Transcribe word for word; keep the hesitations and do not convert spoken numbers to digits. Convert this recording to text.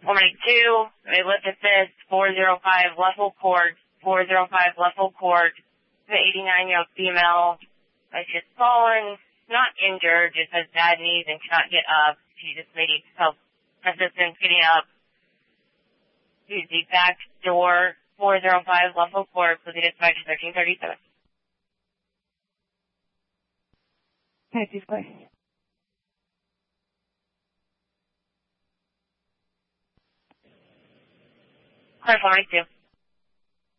four ninety-two, they looked at this, four oh five Leffel Court, four oh five Leffel Court, the eighty-nine-year-old female, has just fallen, not injured, just has bad knees and cannot get up. She just needs help assistance getting up to the back door, four oh five Leffel Court, with the dispatch thirteen thirty-seven. Okay, please go. four ninety-two.